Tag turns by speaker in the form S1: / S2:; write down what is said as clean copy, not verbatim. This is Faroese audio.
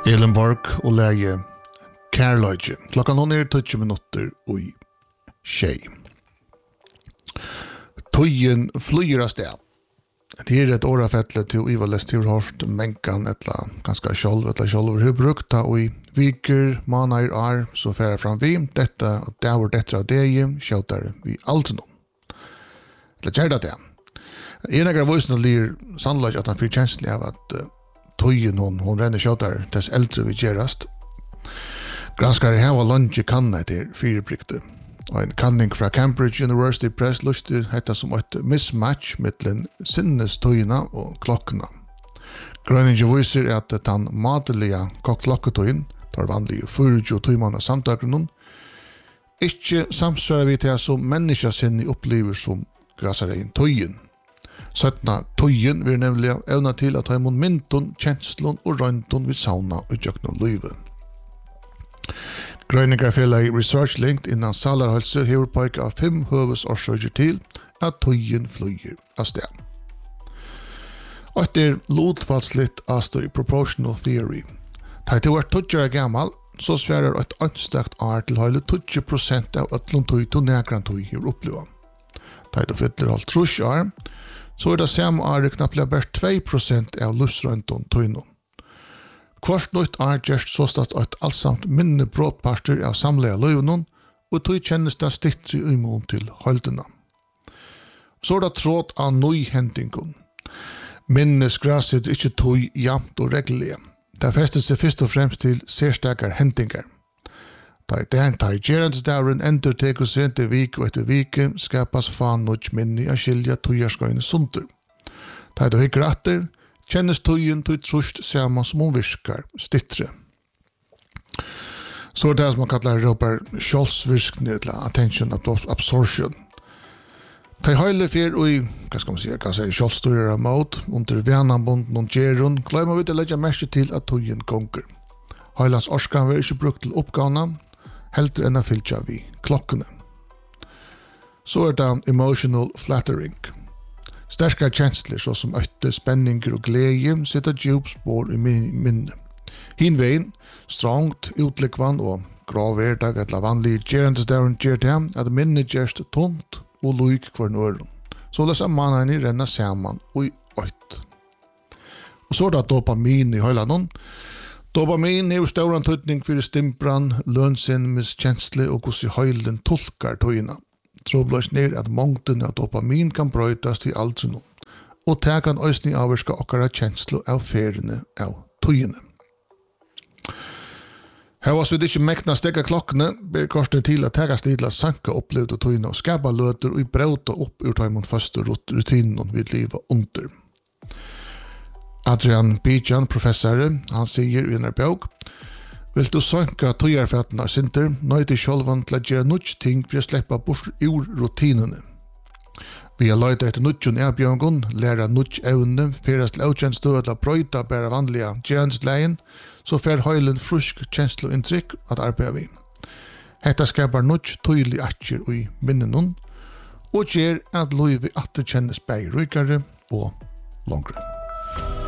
S1: Elenborg og läge Kärlöjje. Klockan hon 20 minutter i tjej. Tøyen flyr av sted. Det är ett årafettle till Ivar Lestirhorst, Menkan, etla ganska själv, etla själv hur brukta och i viker, manar är så färre fram vi. Detta, det var detta av det, tjötar vi allt någon. Det gör det. En av voisarna lir sannolikt att han får känslig av att tøyen hon renner tjötar dess äldre vi gerast. Granskare här var lunch kanna till fyrirbrykte. Og en kanning fra Cambridge University Press lustig hetta som et mismatch mittlen sinnestøyina og klokkena. Grønningen viser at den matelige klokketøyen, tar vanlige 24 timer samtagrunnen, ikke samsvarer vi til som menneskesinni opplever som gassarein tøyen. Søttna tøyen vil nemlig evna til at ta imot myndun, kjenslun og røyntun vi sauna og jøknun løyve. Grøyningarfellet i Research Linked innan salarhelse hever påk av 5 høvesårsøker til at tøyen flyger av sted. Og etter lodfallslitt avstå i proportional theory. Da det var 20 år gammel, så sverer et anstakt år til hele 20% av øtlund tøy til nægran tøy hever oppleva. Da det fyller alt trus år, så det samme året knapt bare 2% av luftsrøntun tøynon. Kvart nøyt er gjerst såstast at allsamt minne bråtparster av samlega løyvnun, og tøy kjennes det stittri imon til høldena. Så det tråd av nøyhendingun. Minnes grasit ikkje tøy jamt og reglige. Det festet seg først og fremst til særstakar hendingar. Da i gjerandesdauren ender tekur seg til vik og etter vike skapas fan nøyt minni av skilja tøyarskøyne sundur. Da det hikker atter, kjennes tøyen til trust sama som hun virkar stittre. Så det som man kallar råpar kjolsvirskning eller attention absorption. De høyler fyr og i, kjolsstyrere mot, under venanbunden og gjerun, glemmer vi til å legge merke til at tøyen gonger. Høylans orskan var ikke brukt til oppgavene, heldur enn å fylltja vi klokkene. Så det emotional flattering. Sterkare kjensler, så som øtte, spenninger og glede, sitter djup spår i minne. Hinveien, strongt, utlikvann og gravverdag eller vanlig gjerandesdauren gjør til at minne gjerst tomt og lyk hver nøren. Så løs mannene renner saman og i øtt. Og så det dopamin i høylanen. Dopamin er stor antydning for stimbran, lønnsinnes kjensle og hos i høylen tolkar tøyina. Trobløs ned at mongten av dopamin kan brøytas til aldrene, og det kan øysning avvirka okkara kjenslo av feriene av tøyene. Her var så vidt ikke mekna stegga klokkene, ber korsen til at tega stidla sanka opplevde tøyene og skapa løter og brauta opp ur tøymon første rutinen vid livet under. Adrian Bijan, professor, han sier i en bok, vil du sanka tøyarfettene sinter, nøyde sjølvan til å gjøre nødt ting for å slippe bort ur rutinene. Vi har løyde etter nødtjun erbjørngun, lære nødt evne, feres til avkjensstøy til å brøyta bare vanlige gjernsleien, så fer høylen frusk kjensleintrykk at arbeid vi. Hetta skapar nødt tøylig atjer i minnenun, og gjør at løyve atter kjennes bare rykere og langere.